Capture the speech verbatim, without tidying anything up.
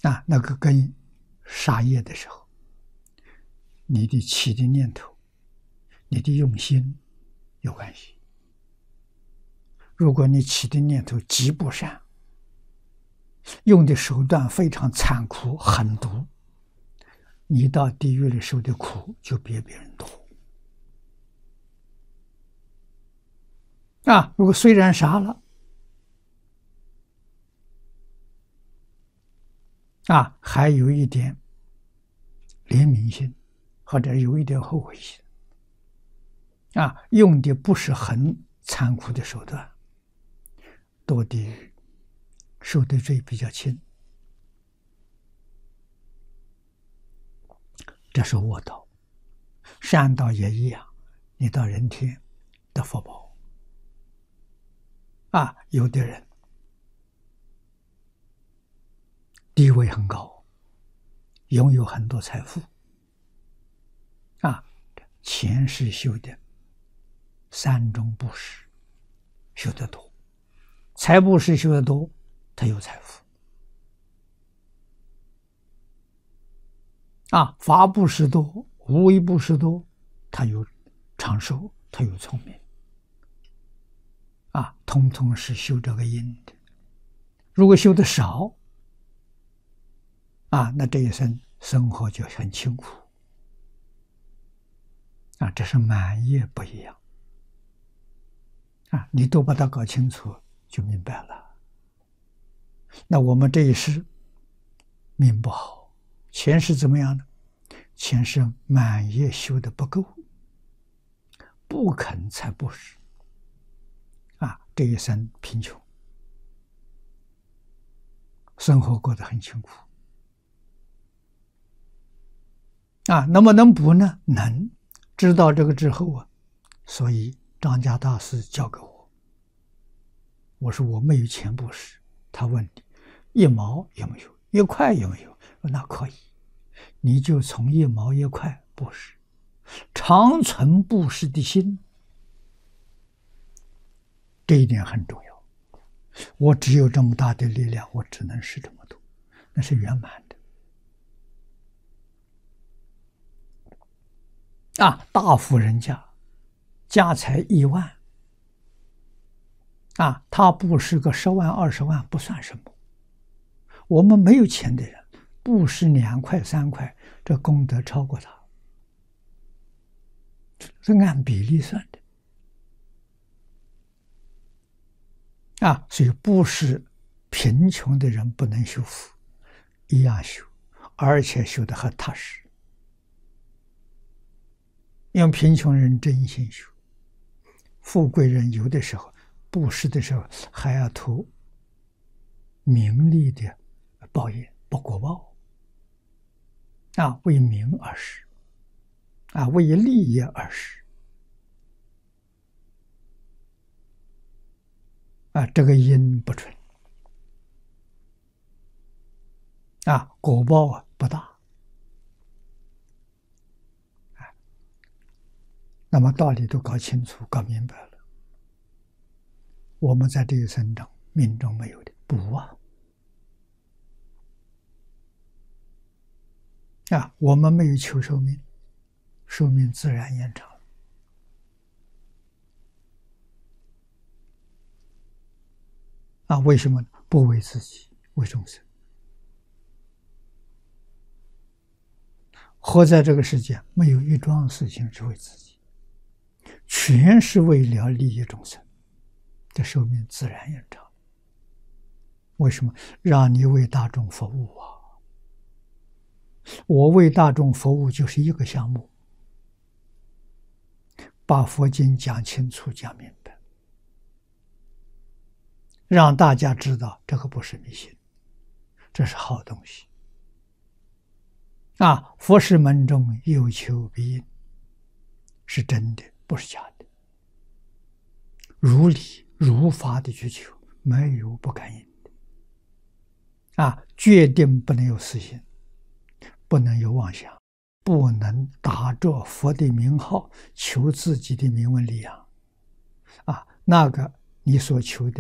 啊，那个跟杀业的时候，你的起的念头，你的用心有关系。如果你起的念头极不善，用的手段非常残酷狠毒，你到地狱里受的苦就比别人多。啊，如果虽然杀了，啊，还有一点怜悯心，或者有一点后悔心，啊，用的不是很残酷的手段，堕地狱受的罪比较轻。这是恶道，善道也一样，你到人天的福报。啊，有的人地位很高，拥有很多财富，啊，前世修的三种布施修得多，财布施修得多，他有财富。啊，法布施多，无为布施多，他有长寿，他有聪明。啊，通通是修这个因的。如果修的少，啊，那这一生生活就很清苦。啊，这是满业不一样。啊，你都把它搞清楚，就明白了。那我们这一世命不好，前世怎么样呢？前世满业修的不够，不肯才布施。啊，这一生贫穷，生活过得很清苦。啊，能不能补呢？能。知道这个之后啊，所以张家大师教给我，我说我没有钱布施，他问你一毛有没有，一块有没有？那可以，你就从一毛一块布施，常存布施的心。这一点很重要。我只有这么大的力量，我只能施这么多，那是圆满的。啊，大富人家家财亿万，啊，他布施个十万二十万不算什么。我们没有钱的人布施两块三块，这功德超过他，是按比例算的。啊，所以布施贫穷的人不能修福，一样修，而且修得很踏实。因为贫穷人真心修，富贵人有的时候布施的时候还要图名利的报应，不果报。啊，为名而施，啊，为利益而施。啊，这个因不纯，啊，果报啊不大，啊，那么道理都搞清楚、搞明白了，我们在这一生中命中没有的补啊，啊，我们没有求寿命，寿命自然延长。啊，为什么呢？不为自己，为众生。活在这个世界，没有一桩事情是为自己，全是为了利益众生，这寿命自然延长。为什么？让你为大众服务啊！我为大众服务就是一个项目，把佛经讲清楚、讲明白。让大家知道这个不是迷信，这是好东西。啊，佛事门中有求必应，是真的，不是假的。如理如法的去求，没有不感应的。啊，决定不能有私心，不能有妄想，不能打着佛的名号求自己的名闻利养。啊，那个你所求的